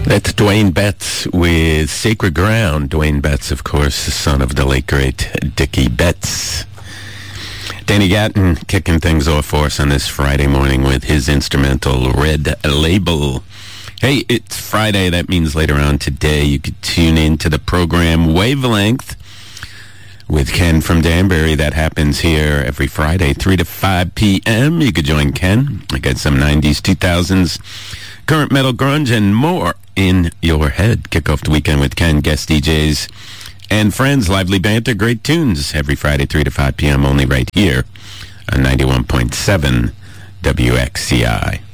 That's Dwayne Betts with Sacred Ground. Dwayne Betts, of course, the son of the late, great Dickie Betts. Danny Gatton kicking things off for us on this Friday morning with his instrumental Red Label. Hey, it's Friday. That means later on today you could tune in to the program Wavelength with Ken from Danbury. That happens here every Friday, 3 to 5 p.m. You could join Ken. I got some 90s, 2000s, current metal, grunge, and more in your head. Kick off the weekend with Ken, guest DJs, and friends. Lively banter, great tunes every Friday, 3 to 5 p.m. only right here on 91.7 WXCI.